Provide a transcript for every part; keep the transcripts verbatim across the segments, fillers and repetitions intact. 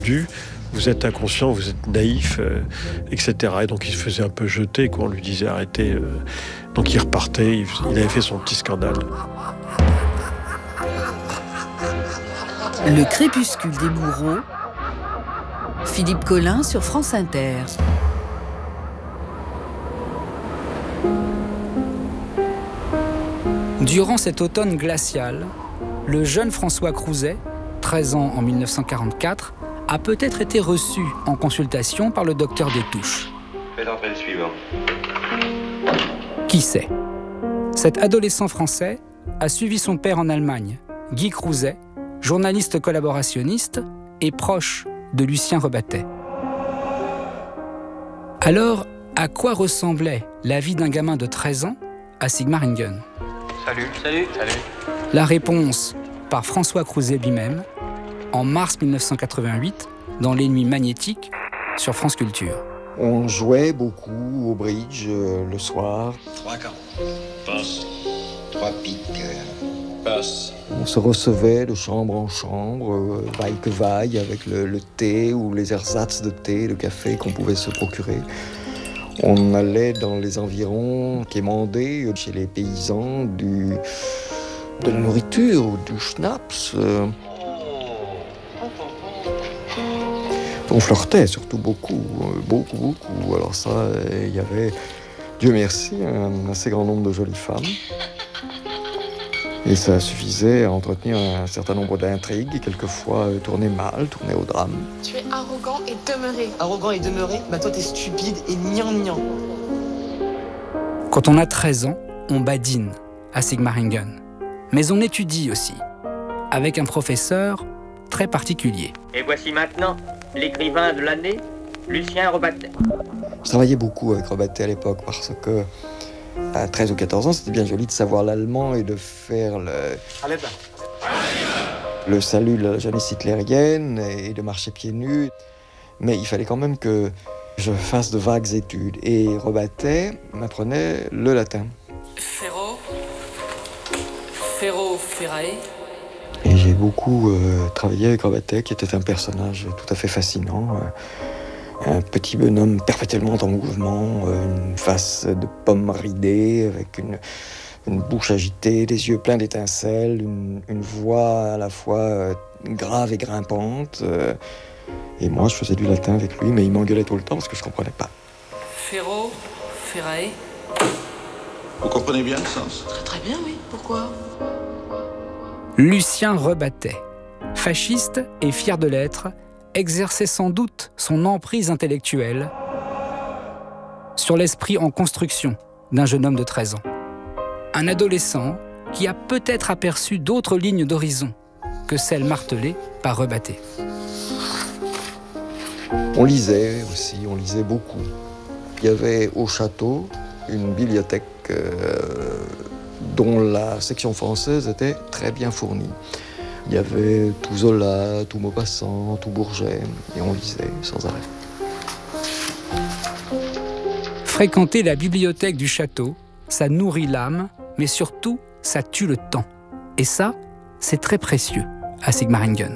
Vous êtes inconscient, vous êtes naïf, euh, et cetera. Et donc il se faisait un peu jeter, quoi. On lui disait arrêtez. Euh, donc il repartait, il, il avait fait son petit scandale. Le crépuscule des bourreaux, Philippe Collin sur France Inter. Durant cet automne glacial, le jeune François Crouzet, treize ans en mille neuf cent quarante-quatre, a peut-être été reçu en consultation par le docteur Destouches. Faites entrer le suivant. Qui sait? Cet adolescent français a suivi son père en Allemagne, Guy Crouzet, journaliste collaborationniste et proche de Lucien Rebattet. Alors, à quoi ressemblait la vie d'un gamin de treize ans à Sigmaringen? Salut, salut, salut. La réponse par François Crouzet lui-même, en mars mille neuf cent quatre-vingt-huit, dans Les Nuits magnétiques, sur France Culture. On jouait beaucoup au bridge euh, le soir. Trois camps. Passe. Trois piques. Passe. On se recevait de chambre en chambre, euh, vaille que vaille, avec le, le thé ou les ersatz de thé, de café qu'on pouvait se procurer. On allait dans les environs quémander chez les paysans du, de la nourriture ou du schnapps. Euh. On flirtait surtout beaucoup, beaucoup, beaucoup. Alors ça, il y avait, Dieu merci, un assez grand nombre de jolies femmes. Et ça suffisait à entretenir un certain nombre d'intrigues, et quelquefois tourner mal, tourner au drame. Tu es arrogant et demeuré. Arrogant et demeuré? Bah toi t'es stupide et gnangnan. Quand on a treize ans, on badine à Sigmaringen. Mais on étudie aussi, avec un professeur très particulier. Et voici maintenant l'écrivain de l'année, Lucien Rebattet. Je travaillais beaucoup avec Rebattet à l'époque parce que à treize ou quatorze ans, c'était bien joli de savoir l'allemand et de faire le, le salut de la jeunesse hitlérienne et de marcher pieds nus. Mais il fallait quand même que je fasse de vagues études. Et Rebattet m'apprenait le latin. Ferro, Ferro, Ferrae. Et j'ai beaucoup euh, travaillé avec Rebattet, qui était un personnage tout à fait fascinant. Euh, un petit bonhomme perpétuellement en mouvement, euh, une face de pomme ridée, avec une, une bouche agitée, des yeux pleins d'étincelles, une, une voix à la fois euh, grave et grimpante. Euh, et moi, je faisais du latin avec lui, mais il m'engueulait tout le temps parce que je ne comprenais pas. Ferro, Ferrae. Vous comprenez bien le sens? Très très bien, oui. Pourquoi? Lucien Rebattet, fasciste et fier de l'être, exerçait sans doute son emprise intellectuelle sur l'esprit en construction d'un jeune homme de treize ans. Un adolescent qui a peut-être aperçu d'autres lignes d'horizon que celles martelées par Rebattet. On lisait aussi, on lisait beaucoup. Il y avait au château une bibliothèque euh, dont la section française était très bien fournie. Il y avait tout Zola, tout Maupassant, tout Bourget, et on lisait sans arrêt. Fréquenter la bibliothèque du château, ça nourrit l'âme, mais surtout, ça tue le temps. Et ça, c'est très précieux à Sigmaringen.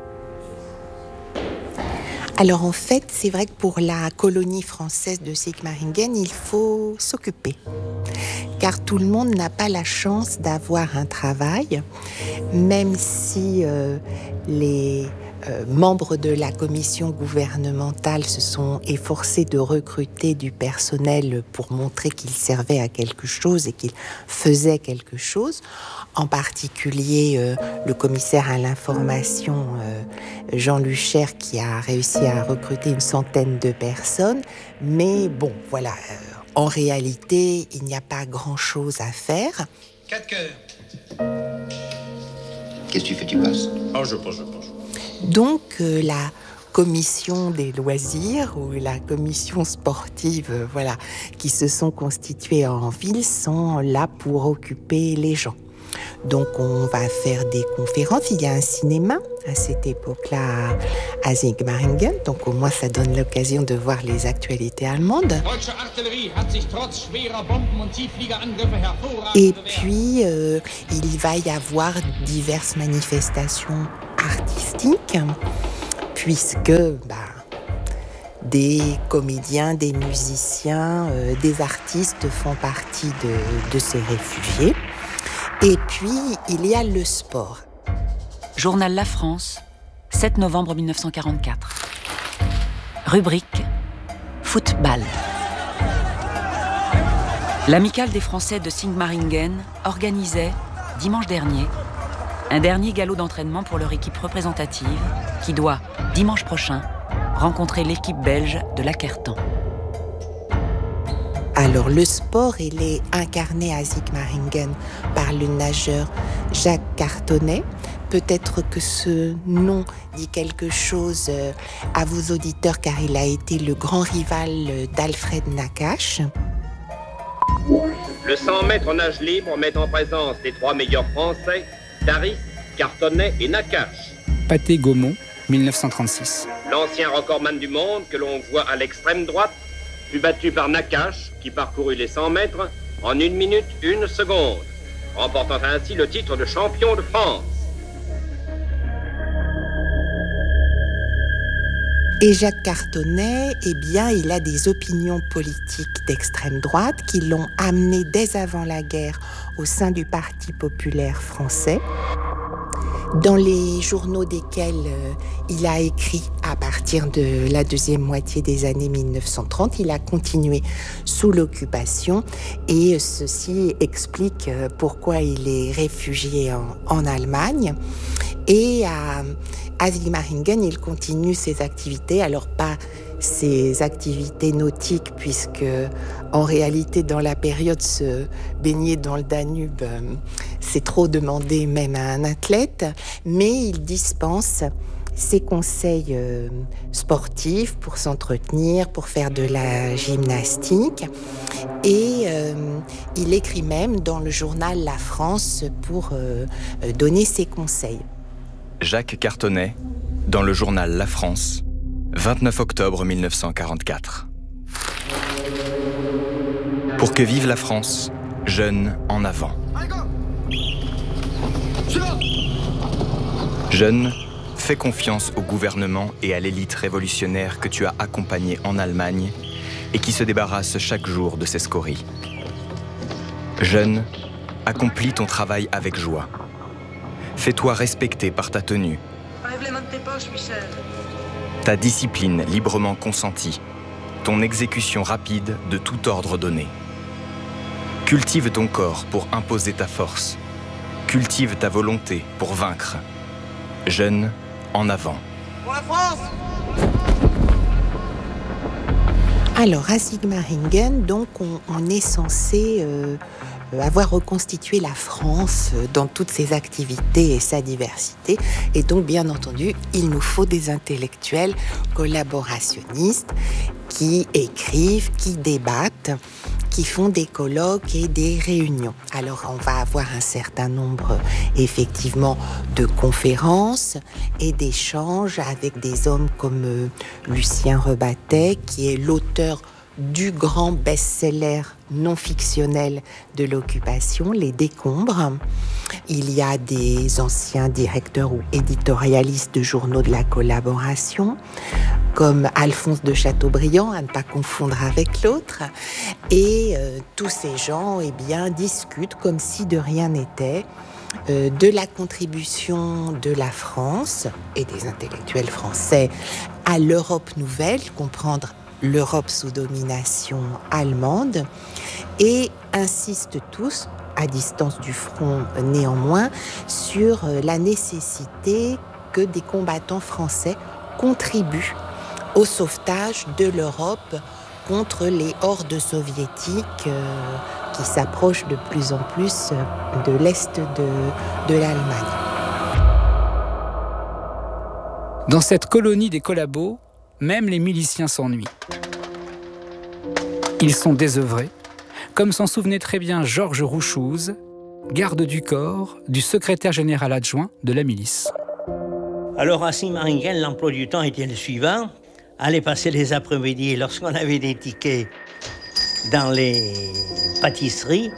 Alors en fait, c'est vrai que pour la colonie française de Sigmaringen, il faut s'occuper. Car tout le monde n'a pas la chance d'avoir un travail, même si euh, les euh, membres de la commission gouvernementale se sont efforcés de recruter du personnel pour montrer qu'ils servaient à quelque chose et qu'ils faisaient quelque chose. En particulier, euh, le commissaire à l'information, euh, Jean Lucher, qui a réussi à recruter une centaine de personnes. Mais bon, voilà, euh, en réalité, il n'y a pas grand-chose à faire. Quatre cœurs. Qu'est-ce que tu fais, tu passes? Oh, je passe, je passe. Donc, euh, la commission des loisirs ou la commission sportive, euh, voilà, qui se sont constituées en ville, sont là pour occuper les gens. Donc on va faire des conférences. Il y a un cinéma à cette époque-là à Sigmaringen. Donc au moins ça donne l'occasion de voir les actualités allemandes. Et puis euh, il va y avoir diverses manifestations artistiques. puisque bah, des comédiens, des musiciens, euh, des artistes font partie de, de ces réfugiés. Et puis, il y a le sport. Journal La France, sept novembre mille neuf cent quarante-quatre. Rubrique Football. L'amicale des Français de Sigmaringen organisait, dimanche dernier, un dernier galop d'entraînement pour leur équipe représentative qui doit, dimanche prochain, rencontrer l'équipe belge de l'Akertan. Alors, le sport, il est incarné à Sigmaringen par le nageur Jacques Cartonnet. Peut-être que ce nom dit quelque chose à vos auditeurs, car il a été le grand rival d'Alfred Nakache. Le cent mètres nage libre met en présence les trois meilleurs Français, Daris, Cartonnet et Nakache. Pathé Gaumont, mille neuf cent trente-six. L'ancien recordman du monde, que l'on voit à l'extrême droite, fut battu par Nakache, qui parcourut les cent mètres en une minute une seconde, remportant ainsi le titre de champion de France. Et Jacques Cartonnet, eh bien, il a des opinions politiques d'extrême droite qui l'ont amené dès avant la guerre au sein du Parti populaire français, dans les journaux desquels euh, il a écrit à partir de la deuxième moitié des années mille neuf cent trente. Il a continué sous l'occupation et ceci explique euh, pourquoi il est réfugié en, en Allemagne. Et à, à Sigmaringen, il continue ses activités, alors pas ses activités nautiques, puisque en réalité, dans la période, se baigner dans le Danube, c'est trop demandé même à un athlète, mais il dispense ses conseils euh, sportifs pour s'entretenir, pour faire de la gymnastique. Et euh, il écrit même dans le journal La France pour euh, donner ses conseils. Jacques Cartonnet, dans le journal La France, vingt-neuf octobre mille neuf cent quarante-quatre. Pour que vive la France, jeunes en avant. Jeunes, fais confiance au gouvernement et à l'élite révolutionnaire que tu as accompagnée en Allemagne et qui se débarrasse chaque jour de ses scories. Jeunes, accomplis ton travail avec joie. Fais-toi respecter par ta tenue, Enlève les mains de tes poches, Michel. ta discipline librement consentie, ton exécution rapide de tout ordre donné. Cultive ton corps pour imposer ta force. Cultive ta volonté pour vaincre. Jeune, en avant. Pour la France! Alors, à Sigmaringen, donc, on, on est censé euh, avoir reconstitué la France dans toutes ses activités et sa diversité. Et donc, bien entendu, il nous faut des intellectuels collaborationnistes qui écrivent, qui débattent, qui font des colloques et des réunions. Alors, on va avoir un certain nombre, effectivement, de conférences et d'échanges avec des hommes comme euh, Lucien Rebattet, qui est l'auteur du grand best-seller non fictionnel de l'occupation, Les Décombres. Il y a des anciens directeurs ou éditorialistes de journaux de la collaboration, comme Alphonse de Chateaubriand, à ne pas confondre avec l'autre. Et euh, tous ces gens eh bien, discutent comme si de rien n'était euh, de la contribution de la France et des intellectuels français à l'Europe nouvelle, comprendre l'Europe sous domination allemande, et insistent tous, à distance du front néanmoins, sur la nécessité que des combattants français contribuent au sauvetage de l'Europe contre les hordes soviétiques euh, qui s'approchent de plus en plus de l'est de, de l'Allemagne. Dans cette colonie des collabos, même les miliciens s'ennuient. Ils sont désœuvrés, comme s'en souvenait très bien Georges Rouchouze, garde du corps du secrétaire général adjoint de la milice. Alors à Sigmaringen, l'emploi du temps était le suivant. Aller passer les après-midi lorsqu'on avait des tickets dans les pâtisseries,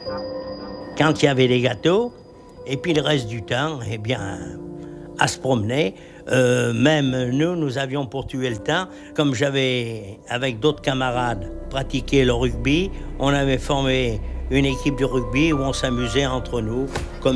quand il y avait des gâteaux, et puis le reste du temps, eh bien, à se promener Euh, même nous, nous avions pour tuer le temps, comme j'avais, avec d'autres camarades, pratiqué le rugby, on avait formé une équipe de rugby où on s'amusait entre nous, comme